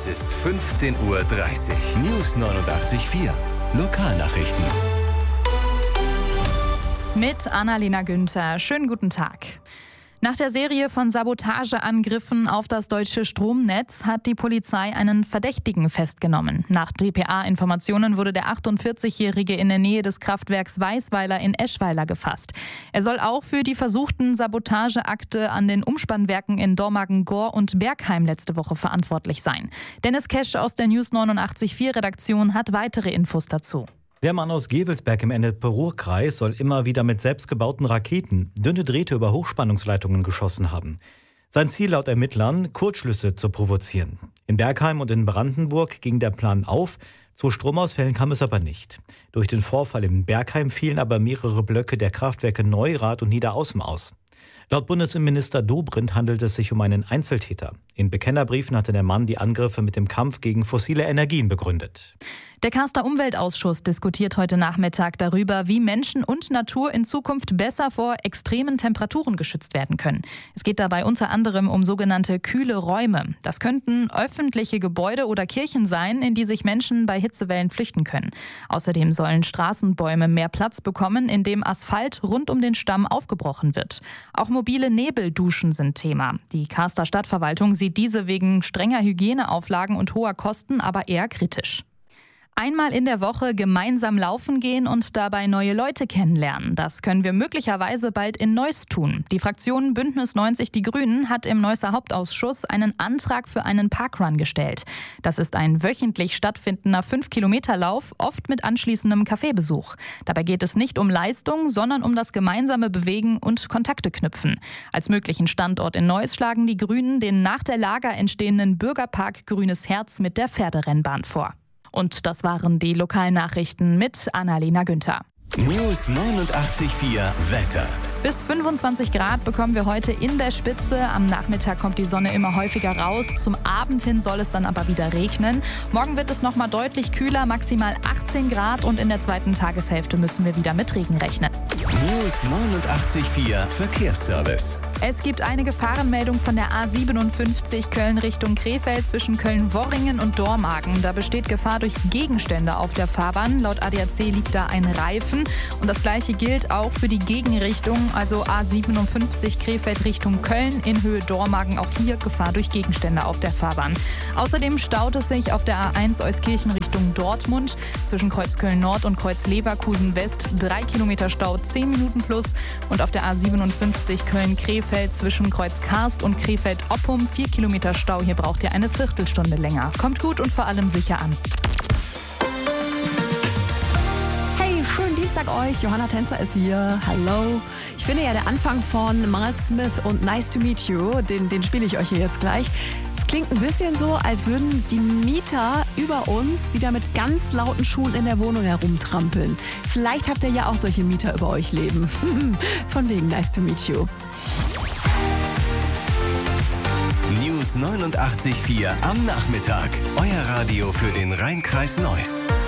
Es ist 15:30 Uhr. News 89.4. Lokalnachrichten. Mit Annalena Günther. Schönen guten Tag. Nach der Serie von Sabotageangriffen auf das deutsche Stromnetz hat die Polizei einen Verdächtigen festgenommen. Nach dpa-Informationen wurde der 48-Jährige in der Nähe des Kraftwerks Weißweiler in Eschweiler gefasst. Er soll auch für die versuchten Sabotageakte an den Umspannwerken in Dormagen-Gohr und Bergheim letzte Woche verantwortlich sein. Dennis Kesch aus der News 89.4 Redaktion hat weitere Infos dazu. Der Mann aus Gevelsberg im Ennepe-Ruhr-Kreis soll immer wieder mit selbstgebauten Raketen dünne Drähte über Hochspannungsleitungen geschossen haben. Sein Ziel laut Ermittlern, Kurzschlüsse zu provozieren. In Bergheim und in Brandenburg ging der Plan auf, zu Stromausfällen kam es aber nicht. Durch den Vorfall in Bergheim fielen aber mehrere Blöcke der Kraftwerke Neurath und Niederaußem aus. Laut Bundesinnenminister Dobrindt handelt es sich um einen Einzeltäter. In Bekennerbriefen hatte der Mann die Angriffe mit dem Kampf gegen fossile Energien begründet. Der Kaster Umweltausschuss diskutiert heute Nachmittag darüber, wie Menschen und Natur in Zukunft besser vor extremen Temperaturen geschützt werden können. Es geht dabei unter anderem um sogenannte kühle Räume. Das könnten öffentliche Gebäude oder Kirchen sein, in die sich Menschen bei Hitzewellen flüchten können. Außerdem sollen Straßenbäume mehr Platz bekommen, indem Asphalt rund um den Stamm aufgebrochen wird. Auch mobile Nebelduschen sind Thema. Die Kaster Stadtverwaltung sieht diese wegen strenger Hygieneauflagen und hoher Kosten aber eher kritisch. Einmal in der Woche gemeinsam laufen gehen und dabei neue Leute kennenlernen. Das können wir möglicherweise bald in Neuss tun. Die Fraktion Bündnis 90 Die Grünen hat im Neusser Hauptausschuss einen Antrag für einen Parkrun gestellt. Das ist ein wöchentlich stattfindender 5-Kilometer-Lauf, oft mit anschließendem Kaffeebesuch. Dabei geht es nicht um Leistung, sondern um das gemeinsame Bewegen und Kontakte knüpfen. Als möglichen Standort in Neuss schlagen die Grünen den nach der Lager entstehenden Bürgerpark Grünes Herz mit der Pferderennbahn vor. Und das waren die Lokalnachrichten mit Annalena Günther. News 89.4 Wetter. Bis 25 Grad bekommen wir heute in der Spitze. Am Nachmittag kommt die Sonne immer häufiger raus. Zum Abend hin soll es dann aber wieder regnen. Morgen wird es nochmal deutlich kühler, maximal 18 Grad. Und in der zweiten Tageshälfte müssen wir wieder mit Regen rechnen. News 89.4 Verkehrsservice. Es gibt eine Gefahrenmeldung von der A57 Köln Richtung Krefeld zwischen Köln-Worringen und Dormagen. Da besteht Gefahr durch Gegenstände auf der Fahrbahn. Laut ADAC liegt da ein Reifen. Und das Gleiche gilt auch für die Gegenrichtung, also A57 Krefeld Richtung Köln in Höhe Dormagen. Auch hier Gefahr durch Gegenstände auf der Fahrbahn. Außerdem staut es sich auf der A1 Euskirchen Richtung Dortmund. Zwischen Kreuz Köln Nord und Kreuz Leverkusen West 3 Kilometer Stau, 10 Minuten plus. Und auf der A57 Köln-Krefeld zwischen Kreuz Karst und Krefeld-Oppum 4 Kilometer Stau. Hier braucht ihr eine Viertelstunde länger. Kommt gut und vor allem sicher an. Schönen Dienstag euch, Johanna Tänzer ist hier, hallo. Ich finde ja, der Anfang von Miles Smith und Nice to Meet You, den spiele ich euch hier jetzt gleich. Es klingt ein bisschen so, als würden die Mieter über uns wieder mit ganz lauten Schuhen in der Wohnung herumtrampeln. Vielleicht habt ihr ja auch solche Mieter über euch leben. Von wegen Nice to Meet You. News 89.4 am Nachmittag. Euer Radio für den Rhein-Kreis Neuss.